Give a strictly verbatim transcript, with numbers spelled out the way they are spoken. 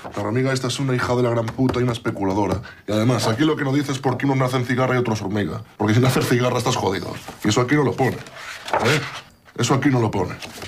La hormiga esta es una hija de la gran puta y una especuladora. Y además, aquí lo que no dice es por qué unos nacen cigarra y otros hormiga. Porque sin hacer cigarra estás jodido. Y eso aquí no lo pone. ¿Eh? Eso aquí no lo pone.